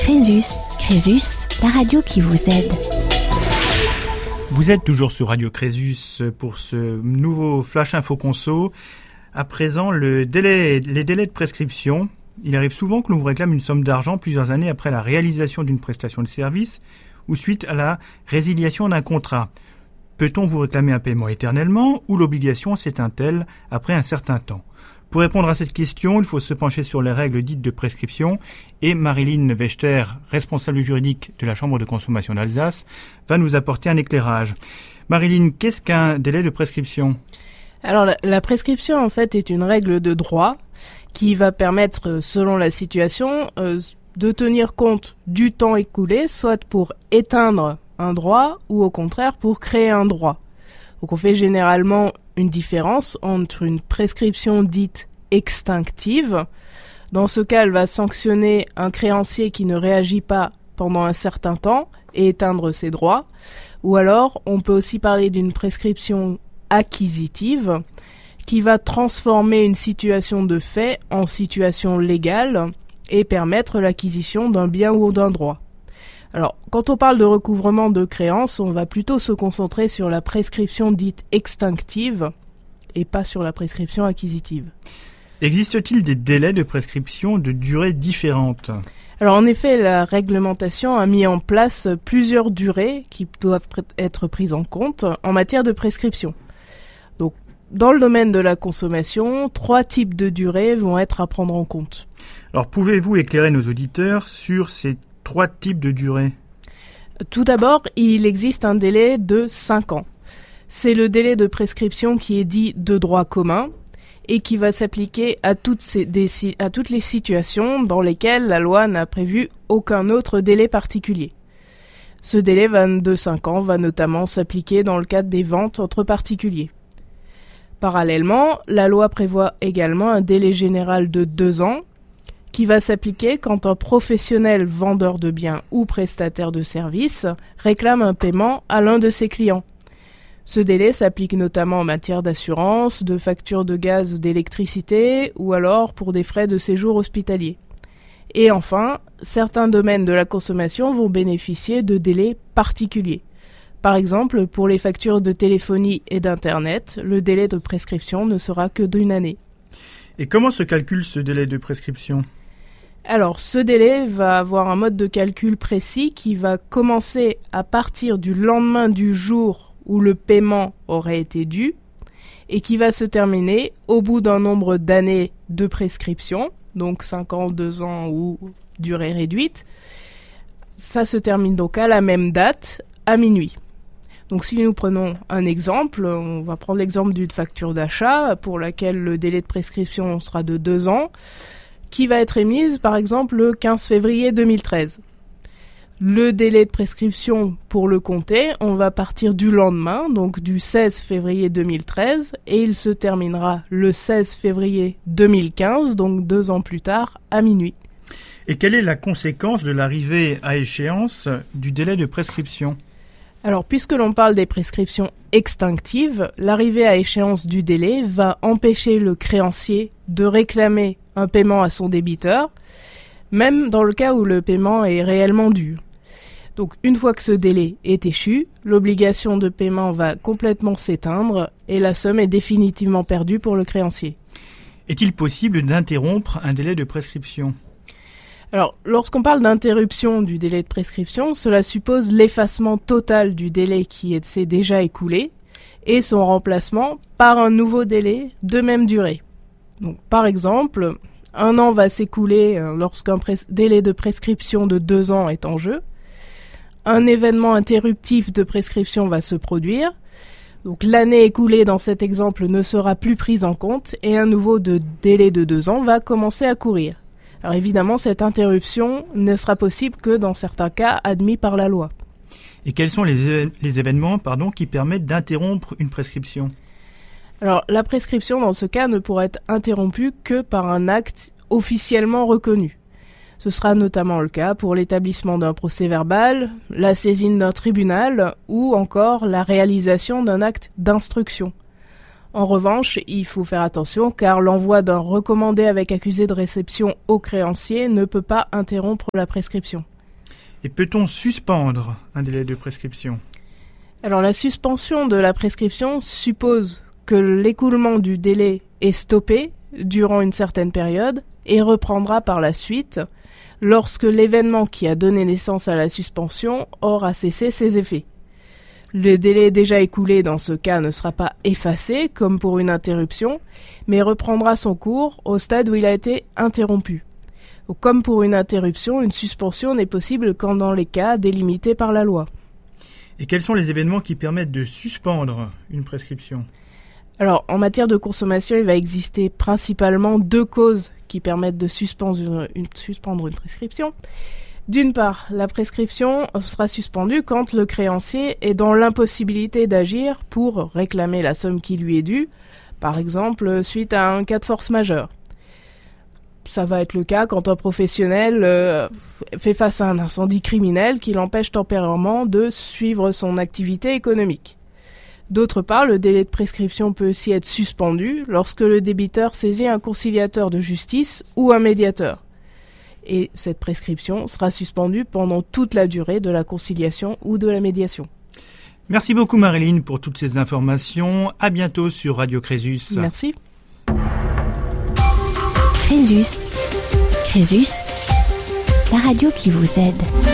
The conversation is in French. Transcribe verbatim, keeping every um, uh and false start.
Crésus. Crésus, la radio qui vous aide. Vous êtes toujours sur Radio Crésus pour ce nouveau Flash Info Conso. À présent, le délai, les délais de prescription. Il arrive souvent que l'on vous réclame une somme d'argent plusieurs années après la réalisation d'une prestation de service ou suite à la résiliation d'un contrat. Peut-on vous réclamer un paiement éternellement ou l'obligation s'éteint-elle après un certain temps ? Pour répondre à cette question, il faut se pencher sur les règles dites de prescription et Marilyn Wechter, responsable juridique de la Chambre de consommation d'Alsace, va nous apporter un éclairage. Marilyn, qu'est-ce qu'un délai de prescription ? Alors la, la prescription en fait est une règle de droit qui va permettre, selon la situation, euh, de tenir compte du temps écoulé, soit pour éteindre un droit ou au contraire pour créer un droit. Donc on fait généralement une différence entre une prescription dite extinctive. Dans ce cas, elle va sanctionner un créancier qui ne réagit pas pendant un certain temps et éteindre ses droits. Ou alors, on peut aussi parler d'une prescription acquisitive qui va transformer une situation de fait en situation légale et permettre l'acquisition d'un bien ou d'un droit. Alors, quand on parle de recouvrement de créances, on va plutôt se concentrer sur la prescription dite extinctive et pas sur la prescription acquisitive. Existe-t-il des délais de prescription de durée différentes ? Alors, en effet, la réglementation a mis en place plusieurs durées qui doivent être prises en compte en matière de prescription. Donc, dans le domaine de la consommation, trois types de durées vont être à prendre en compte. Alors, pouvez-vous éclairer nos auditeurs sur ces trois types de durée ? Tout d'abord, il existe un délai de cinq ans. C'est le délai de prescription qui est dit de droit commun et qui va s'appliquer à toutes, ces, des, à toutes les situations dans lesquelles la loi n'a prévu aucun autre délai particulier. Ce délai de cinq ans va notamment s'appliquer dans le cadre des ventes entre particuliers. Parallèlement, la loi prévoit également un délai général de deux ans qui va s'appliquer quand un professionnel vendeur de biens ou prestataire de services réclame un paiement à l'un de ses clients. Ce délai s'applique notamment en matière d'assurance, de factures de gaz ou d'électricité ou alors pour des frais de séjour hospitalier. Et enfin, certains domaines de la consommation vont bénéficier de délais particuliers. Par exemple, pour les factures de téléphonie et d'Internet, le délai de prescription ne sera que d'une année. Et comment se calcule ce délai de prescription ? Alors, ce délai va avoir un mode de calcul précis qui va commencer à partir du lendemain du jour où le paiement aurait été dû et qui va se terminer au bout d'un nombre d'années de prescription, donc cinq ans, deux ans ou durée réduite. Ça se termine donc à la même date, à minuit. Donc si nous prenons un exemple, on va prendre l'exemple d'une facture d'achat pour laquelle le délai de prescription sera de deux ans, qui va être émise par exemple le quinze février deux mille treize. Le délai de prescription pour le compter, on va partir du lendemain, donc du seize février deux mille treize, et il se terminera le seize février deux mille quinze, donc deux ans plus tard, à minuit. Et quelle est la conséquence de l'arrivée à échéance du délai de prescription ? Alors, puisque l'on parle des prescriptions extinctives, l'arrivée à échéance du délai va empêcher le créancier de réclamer un paiement à son débiteur, même dans le cas où le paiement est réellement dû. Donc, une fois que ce délai est échu, l'obligation de paiement va complètement s'éteindre et la somme est définitivement perdue pour le créancier. Est-il possible d'interrompre un délai de prescription ? Alors, lorsqu'on parle d'interruption du délai de prescription, cela suppose l'effacement total du délai qui s'est déjà écoulé et son remplacement par un nouveau délai de même durée. Donc, par exemple, un an va s'écouler lorsqu'un pres- délai de prescription de deux ans est en jeu. Un événement interruptif de prescription va se produire. Donc, l'année écoulée dans cet exemple ne sera plus prise en compte et un nouveau de délai de deux ans va commencer à courir. Alors évidemment, cette interruption ne sera possible que dans certains cas admis par la loi. Et quels sont les, les événements pardon, qui permettent d'interrompre une prescription ? Alors la prescription dans ce cas ne pourra être interrompue que par un acte officiellement reconnu. Ce sera notamment le cas pour l'établissement d'un procès-verbal, la saisine d'un tribunal ou encore la réalisation d'un acte d'instruction. En revanche, il faut faire attention car l'envoi d'un recommandé avec accusé de réception au créancier ne peut pas interrompre la prescription. Et peut-on suspendre un délai de prescription ? Alors la suspension de la prescription suppose que l'écoulement du délai est stoppé durant une certaine période et reprendra par la suite lorsque l'événement qui a donné naissance à la suspension aura cessé ses effets. Le délai déjà écoulé dans ce cas ne sera pas effacé comme pour une interruption, mais reprendra son cours au stade où il a été interrompu. Donc, comme pour une interruption, une suspension n'est possible qu'en dans les cas délimités par la loi. Et quels sont les événements qui permettent de suspendre une prescription ? Alors, en matière de consommation, il va exister principalement deux causes qui permettent de suspendre une, une, suspendre une prescription. D'une part, la prescription sera suspendue quand le créancier est dans l'impossibilité d'agir pour réclamer la somme qui lui est due, par exemple suite à un cas de force majeure. Ça va être le cas quand un professionnel euh, fait face à un incendie criminel qui l'empêche temporairement de suivre son activité économique. D'autre part, le délai de prescription peut aussi être suspendu lorsque le débiteur saisit un conciliateur de justice ou un médiateur. Et cette prescription sera suspendue pendant toute la durée de la conciliation ou de la médiation. Merci beaucoup Marilyn pour toutes ces informations. À bientôt sur Radio Crésus. Merci. Crésus. Crésus, la radio qui vous aide.